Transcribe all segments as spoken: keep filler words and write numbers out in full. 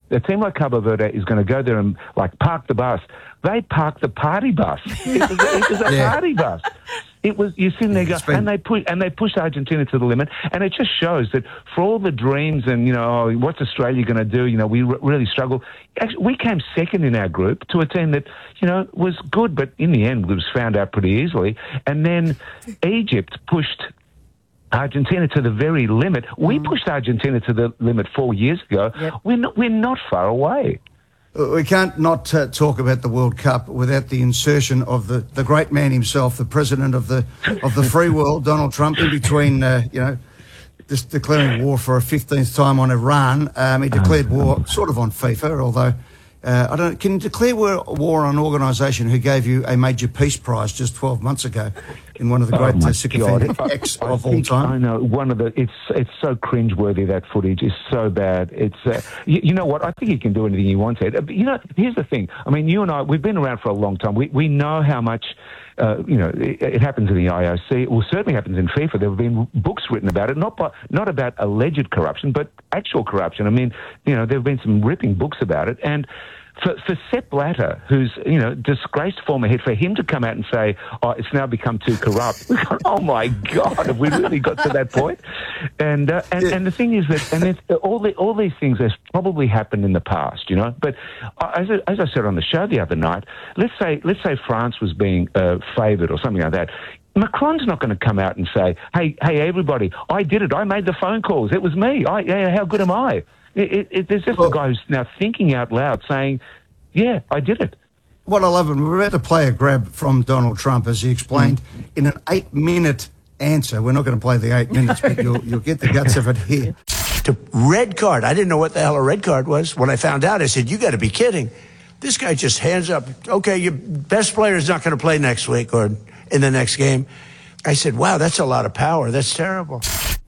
a team like Cabo Verde is going to go there and, like, park the bus. They parked the party bus. It was, it was a yeah. party bus. It was, you're sitting there, yeah, go, and they push, and they pushed Argentina to the limit, and it just shows that for all the dreams and, you know, oh, what's Australia going to do? You know, we r- really struggle. Actually, we came second in our group to a team that, you know, was good, but in the end was found out pretty easily. And then Egypt pushed Argentina to the very limit. We mm. pushed Argentina to the limit four years ago. Yep. We're not, we're not far away. We can't not uh, talk about the World Cup without the insertion of the, the great man himself, the president of the of the free world, Donald Trump, in between, uh, you know, just declaring war for a fifteenth time on Iran. Um, he declared war sort of on FIFA, although uh, I don't. Can you declare war, war on an organisation who gave you a major peace prize just twelve months ago in one of the great oh uh, sycophantic acts of all time? I know one of the. It's it's so cringeworthy. That footage is so bad. It's uh, you, you know what? I think he can do anything he wants. Ed. You know, here's the thing. I mean, you and I, we've been around for a long time. We we know how much. Uh, you know, it, it happens in the I O C. Well, certainly happens in FIFA. There have been books written about it, not by, not about alleged corruption, but actual corruption. I mean, you know, there have been some ripping books about it. And for, for Sepp Blatter, who's, you know, disgraced former head, for him to come out and say, oh, it's now become too corrupt. Oh, my God, have we really got to that point? And uh, and, and the thing is that, and it's, all the, all these things have probably happened in the past, you know. But as I, as I said on the show the other night, let's say let's say France was being uh, favoured or something like that. Macron's not going to come out and say, hey, hey, everybody, I did it. I made the phone calls. It was me. I, yeah, how good am I? It, it, it, there's just well, a guy who's now thinking out loud saying, yeah, I did it. What I love, and we're about to play a grab from Donald Trump, as he explained mm. in an eight-minute answer. We're not going to play the eight minutes, but you'll, you'll get the guts of it here. To red card. I didn't know what the hell a red card was. When I found out, I said, you got to be kidding. This guy just hands up, okay, your best player is not going to play next week or in the next game. I said, wow, that's a lot of power. That's terrible.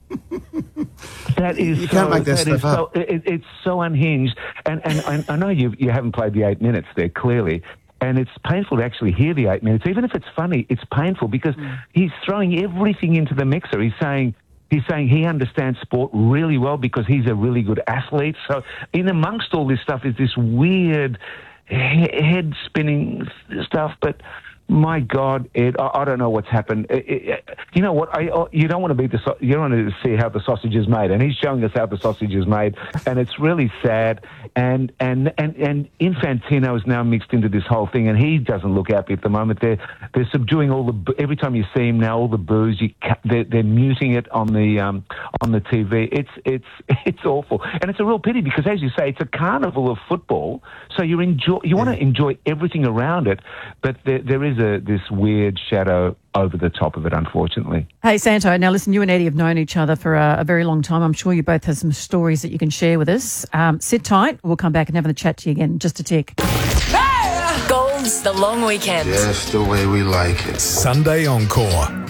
That is you so, can't make that, that stuff so, up. It, it's so unhinged. And, and, and I know you you haven't played the eight minutes there, clearly. And it's painful to actually hear the eight minutes. Even if it's funny, it's painful because mm. he's throwing everything into the mixer. He's saying... He's saying he understands sport really well because he's a really good athlete. So in amongst all this stuff is this weird he- head-spinning stuff. But my God, Ed, I, I don't know what's happened. It, it, you know what? I, you don't want to be the so- you don't want to see how the sausage is made, and he's showing us how the sausage is made, and it's really sad. And and and and Infantino is now mixed into this whole thing, and he doesn't look happy at the moment. They're they're subduing all the every time you see him now, all the boos. You they're, they're muting it on the um, on the T V. It's it's it's awful, and it's a real pity because, as you say, it's a carnival of football. So you enjoy you want to enjoy everything around it, but there there is a, this weird shadow over the top of it, unfortunately. Hey, Santo, now listen, you and Eddie have known each other for a, a very long time. I'm sure you both have some stories that you can share with us. Um, sit tight. We'll come back and have a chat to you again in just a tick. Gold's The Long Weekend. Just the way we like it. Sunday Encore.